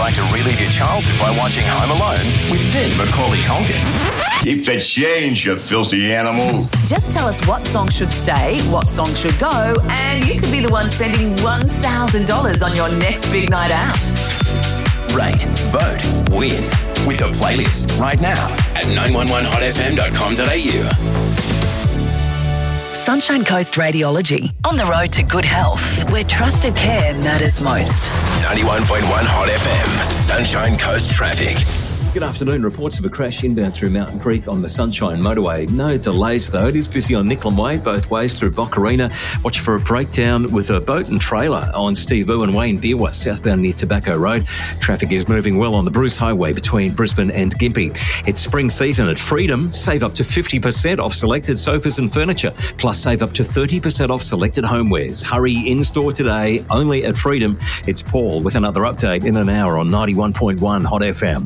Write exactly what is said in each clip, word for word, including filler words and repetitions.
like to relive your childhood by watching Home Alone with the Macaulay Culkin. Keep the change, you filthy animal. Just tell us what song should stay, what song should go, and you could be the one spending one thousand dollars on your next big night out. Rate, vote, win with the playlist right now at nine one one hot f m dot com dot a u. Sunshine Coast Radiology. On the road to good health, where trusted care matters most. ninety-one point one Hot F M, Sunshine Coast Traffic. Good afternoon. Reports of a crash inbound through Mountain Creek on the Sunshine Motorway. No delays, though. It is busy on Nicklin Way, both ways through Boccarina. Watch for a breakdown with a boat and trailer on Steve Irwin Way in Beerwah, southbound near Tobacco Road. Traffic is moving well on the Bruce Highway between Brisbane and Gympie. It's spring season at Freedom. Save up to fifty percent off selected sofas and furniture, plus save up to thirty percent off selected homewares. Hurry in-store today, only at Freedom. It's Paul with another update in an hour on ninety-one point one Hot F M.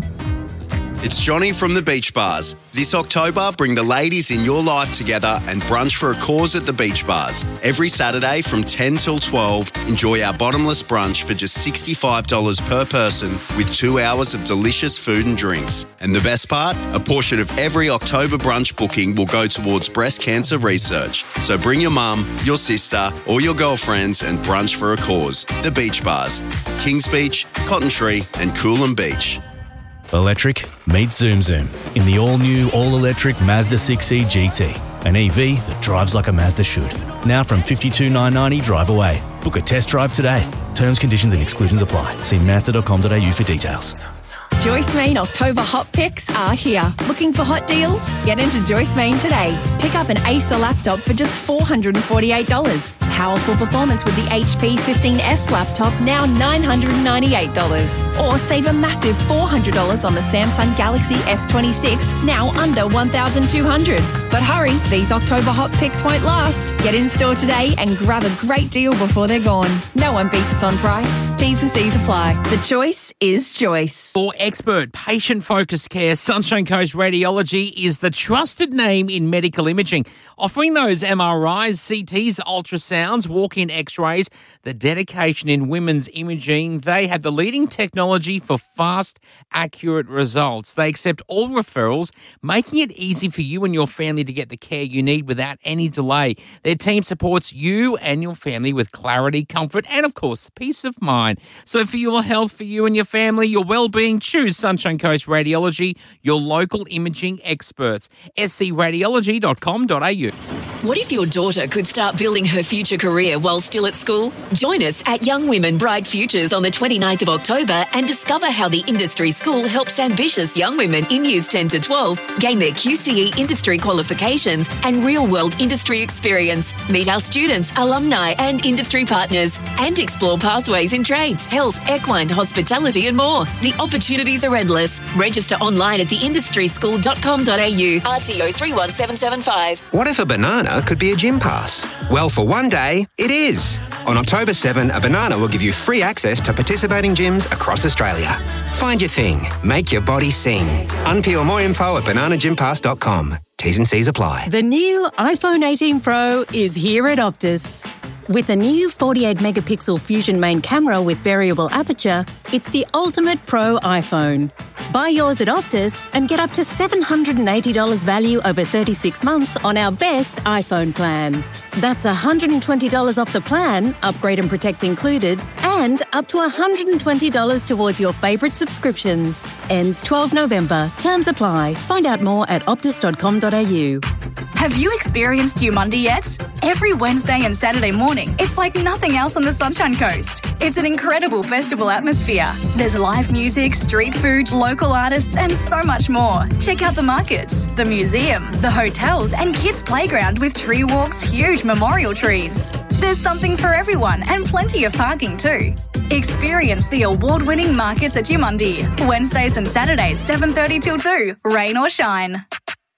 It's Johnny from the Beach Bars. This October, bring the ladies in your life together and brunch for a cause at the Beach Bars. Every Saturday from ten till twelve, enjoy our bottomless brunch for just sixty-five dollars per person with two hours of delicious food and drinks. And the best part? A portion of every October brunch booking will go towards breast cancer research. So bring your mum, your sister or your girlfriends and brunch for a cause. The Beach Bars. Kings Beach, Cotton Tree and Coolum Beach. Electric meets Zoom Zoom in the all-new, all-electric Mazda six E G T. An E V that drives like a Mazda should. Now from fifty-two thousand nine hundred ninety dollars drive away. Book a test drive today. Terms, conditions and exclusions apply. See mazda dot com dot a u for details. Joyce Main October Hot Picks are here. Looking for hot deals? Get into Joyce Main today. Pick up an Acer laptop for just four hundred forty-eight dollars. Powerful performance with the H P fifteen S laptop, now nine hundred ninety-eight dollars. Or save a massive four hundred dollars on the Samsung Galaxy S twenty-six, now under one thousand two hundred dollars. But hurry, these October Hot Picks won't last. Get in store today and grab a great deal before they're gone. No one beats us on price. T's and C's apply. The choice is Joyce. For expert, patient-focused care, Sunshine Coast Radiology is the trusted name in medical imaging, offering those M R Is, C Ts, ultrasounds, walk-in x-rays, the dedication in women's imaging. They have the leading technology for fast, accurate results. They accept all referrals, making it easy for you and your family to get the care you need without any delay. Their team supports you and your family with clarity, comfort, and, of course, peace of mind. So for your health, for you and your family, your well-being, choose Sunshine Coast Radiology, your local imaging experts. s c radiology dot com dot a u. What if your daughter could start building her future career while still at school? Join us at Young Women Bright Futures on the twenty-ninth of October and discover how the industry school helps ambitious young women in years ten to twelve gain their Q C E industry qualifications and real-world industry experience. Meet our students, alumni and industry partners and explore pathways in trades, health, equine, hospitality and more. The opportunities are endless. Register online at the industry school dot com dot a u. R T O three one seven seven five. What if a banana could be a gym pass? Well, for one day, it is. On October seventh, a banana will give you free access to participating gyms across Australia. Find your thing. Make your body sing. Unpeel more info at banana gym pass dot com. T's and C's apply. The new iPhone eighteen Pro is here at Optus. With a new forty-eight megapixel Fusion main camera with variable aperture, it's the ultimate pro iPhone. Buy yours at Optus and get up to seven hundred eighty dollars value over thirty-six months on our best iPhone plan. That's one hundred twenty dollars off the plan, upgrade and protect included, and up to one hundred twenty dollars towards your favourite subscriptions. Ends twelfth of November. Terms apply. Find out more at optus dot com dot a u. Have you experienced Umundi yet? Every Wednesday and Saturday morning, it's like nothing else on the Sunshine Coast. It's an incredible festival atmosphere. There's live music, street food, local artists, and so much more. Check out the markets, the museum, the hotels, and kids' playground with tree walks, huge memorial trees. There's something for everyone and plenty of parking too. Experience the award-winning markets at Umundi. Wednesdays and Saturdays, seven thirty till two, rain or shine.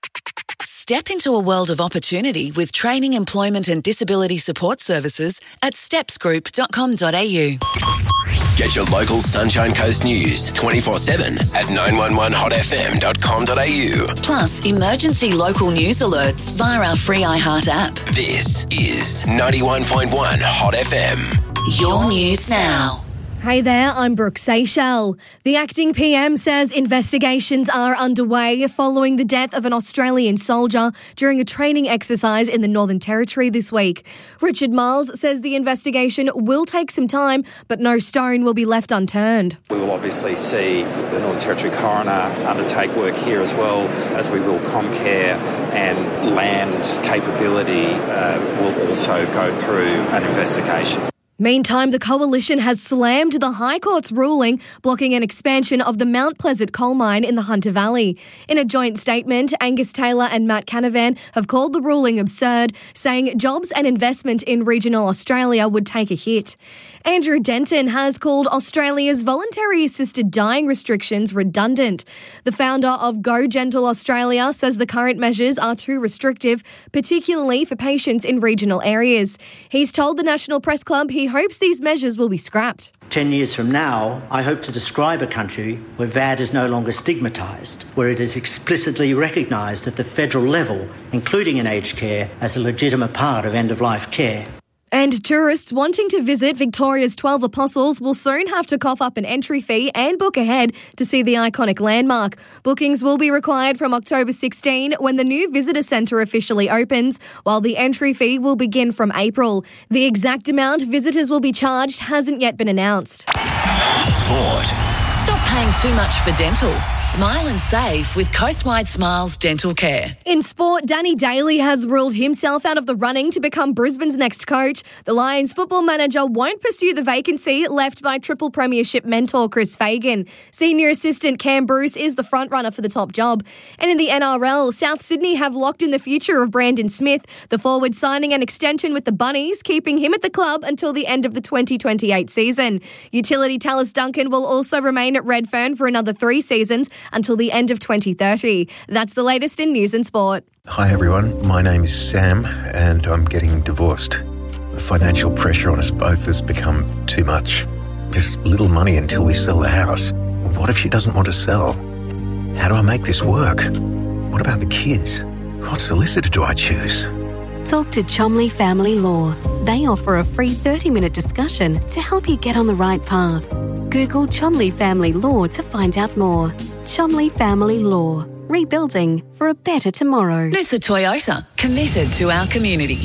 Step into a world of opportunity with training, employment and disability support services at steps group dot com dot a u. Get your local Sunshine Coast news twenty-four seven at nine one one hot f m dot com dot a u. Plus, emergency local news alerts via our free iHeart app. This is ninety-one point one Hot F M. Your news now. Hey there, I'm Brooke Seychelles. The acting P M says investigations are underway following the death of an Australian soldier during a training exercise in the Northern Territory this week. Richard Miles says the investigation will take some time, but no stone will be left unturned. We will obviously see the Northern Territory coroner undertake work here as well, as we will Comcare, and land capability uh, will also go through an investigation. Meantime, the Coalition has slammed the High Court's ruling blocking an expansion of the Mount Pleasant coal mine in the Hunter Valley. In a joint statement, Angus Taylor and Matt Canavan have called the ruling absurd, saying jobs and investment in regional Australia would take a hit. Andrew Denton has called Australia's voluntary assisted dying restrictions redundant. The founder of Go Gentle Australia says the current measures are too restrictive, particularly for patients in regional areas. He's told the National Press Club he hopes these measures will be scrapped. Ten years from now, I hope to describe a country where V A D is no longer stigmatised, where it is explicitly recognised at the federal level, including in aged care, as a legitimate part of end-of-life care. And tourists wanting to visit Victoria's twelve Apostles will soon have to cough up an entry fee and book ahead to see the iconic landmark. Bookings will be required from October sixteenth when the new visitor centre officially opens, while the entry fee will begin from April. The exact amount visitors will be charged hasn't yet been announced. Sport. Stop paying too much for dental. Smile and save with Coastwide Smiles Dental Care. In sport, Danny Daly has ruled himself out of the running to become Brisbane's next coach. The Lions football manager won't pursue the vacancy left by triple premiership mentor Chris Fagan. Senior assistant Cam Bruce is the frontrunner for the top job. And in the N R L, South Sydney have locked in the future of Brandon Smith, the forward signing an extension with the Bunnies, keeping him at the club until the end of the twenty twenty-eight season. Utility Tallis Duncan will also remain at Redfern for another three seasons until the end of twenty thirty. That's the latest in news and sport. Hi everyone, my name is Sam and I'm getting divorced. The financial pressure on us both has become too much. There's little money until we sell the house. What if she doesn't want to sell? How do I make this work? What about the kids? What solicitor do I choose? Talk to Chomley Family Law. They offer a free thirty-minute discussion to help you get on the right path. Google Chomley Family Law to find out more. Chomley Family Law. Rebuilding for a better tomorrow. Noosa Toyota. Committed to our community.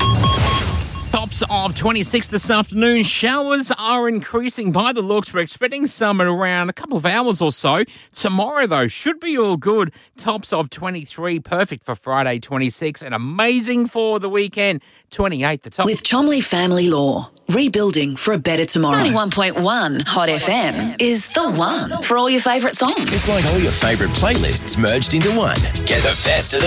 Tops of twenty-six this afternoon. Showers are increasing by the looks. We're expecting some in around a couple of hours or so. Tomorrow, though, should be all good. Tops of twenty-three, perfect for Friday, twenty-six, and amazing for the weekend, twenty-eight. The top. With Chomley Family Law. Rebuilding for a better tomorrow. ninety-one point one Hot F M is the one for all your favourite songs. It's like all your favourite playlists merged into one. Get the best of